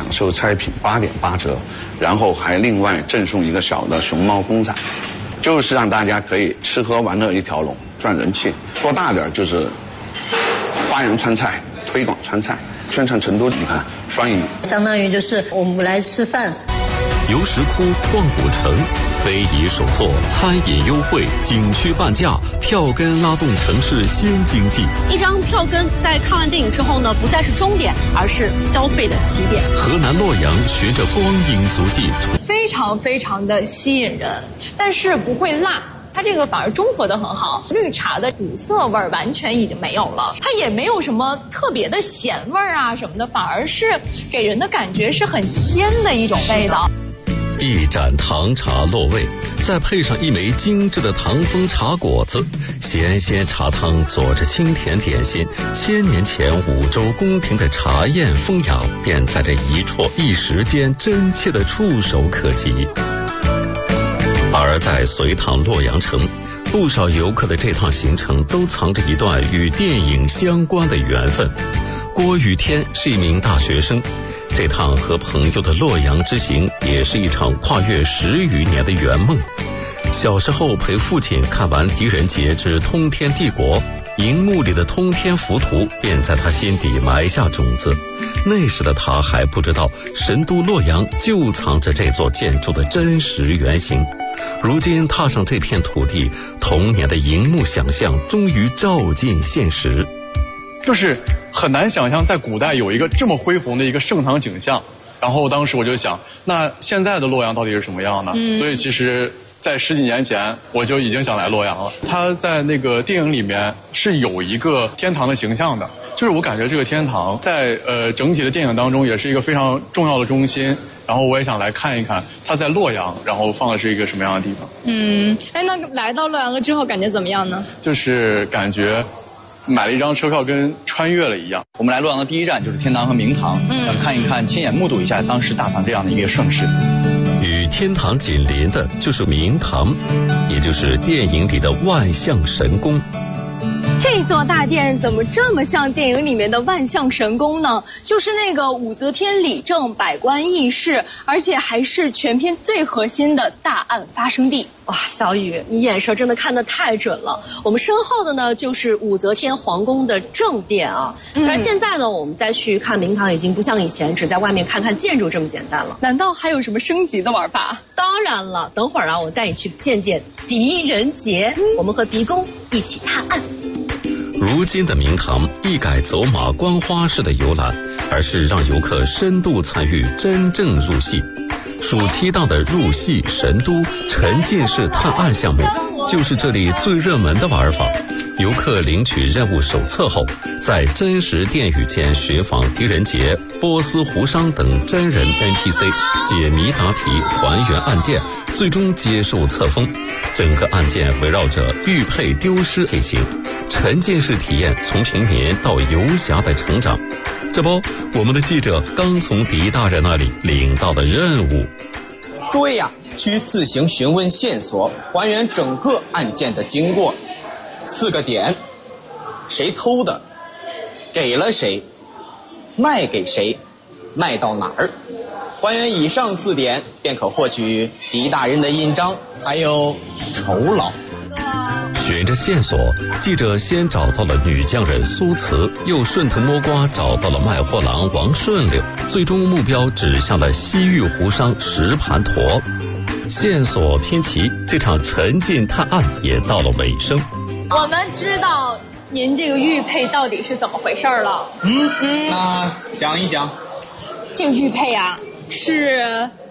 享受拆品8.8折，然后还另外赠送一个小的熊猫公仔，就是让大家可以吃喝玩乐一条龙，赚人气。说大点就是发扬川菜，推广川菜，宣传成都，你看双赢。 相当于就是我们来吃饭。 游石窟、逛古城，非遗手作，餐饮优惠，景区半价，票根拉动城市新经济。 一张票根在看完电影之后呢，不再是终点，而是消费的起点。 河南洛阳循着光影足迹， 非常的吸引人，但是不会辣。它这个反而中和得很好，绿茶的苦涩味儿完全已经没有了，它也没有什么特别的咸味儿啊什么的，反而是给人的感觉是很鲜的一种味道。 一盏糖茶落味，再配上一枚精致的糖蜂茶果子，咸鲜茶汤佐着清甜点心，1000年前五洲宫廷的茶宴风雅，便在这一啜一时间真切的触手可及。而在隋唐洛阳城，不少游客的这趟行程都藏着一段与电影相关的缘分。郭雨天是一名大学生，这趟和朋友的洛阳之行也是一场跨越10余年的圆梦。小时候陪父亲看完《狄仁杰之通天帝国》，荧幕里的通天浮屠便在他心底埋下种子。那时的他还不知道神都洛阳就藏着这座建筑的真实原型。如今踏上这片土地，童年的荧幕想象终于照进现实。 就是很难想象在古代有一个这么恢宏的一个盛唐景象，然后当时我就想，那现在的洛阳到底是什么样呢？所以其实在10几年前我就已经想来洛阳了。他在那个电影里面是有一个天堂的形象的，就是我感觉这个天堂在整体的电影当中也是一个非常重要的中心，然后我也想来看一看它在洛阳，然后放的是一个什么样的地方。 那来到洛阳了之后感觉怎么样呢？ 就是感觉买了一张车票跟穿越了一样。 我们来洛阳的第一站就是天堂和明堂，想看一看，亲眼目睹一下当时大唐这样的一个盛世。 与天堂紧邻的就是明堂，也就是电影里的万象神宫。 这座大殿怎么这么像电影里面的万象神宫呢？就是那个武则天理政百官议事，而且还是全片最核心的大案发生地。哇，小雨，你眼神真的看得太准了。我们身后的呢，就是武则天皇宫的正殿啊。但是现在呢，我们再去看明堂，已经不像以前只在外面看看建筑这么简单了。难道还有什么升级的玩法？当然了，等会儿啊，我带你去见见狄仁杰，我们和狄公一起探案。 如今的明堂一改走马观花式的游览，而是让游客深度参与真正入戏。暑期档的入戏神都沉浸式探案项目就是这里最热门的玩法。游客领取任务手册后，在真实殿宇间寻访狄仁杰、波斯胡商等真人 NPC， 解谜答题，还原案件，最终接受册封。整个案件围绕着玉佩丢失进行，沉浸式体验从平民到游侠的成长。这不，我们的记者刚从狄大人那里领到的任务。 诸位呀，需自行询问线索，还原整个案件的经过。4个点：谁偷的，给了谁，卖给谁，卖到哪儿。还原以上4点，便可获取狄大人的印章，还有酬劳。 循着线索，记者先找到了女匠人苏慈，又顺藤摸瓜找到了卖货郎王顺溜，最终目标指向了西域胡商石盘陀。线索拼齐，这场沉浸探案也到了尾声。 我们知道您这个玉佩到底是怎么回事了。 那讲一讲。 这个玉佩啊，是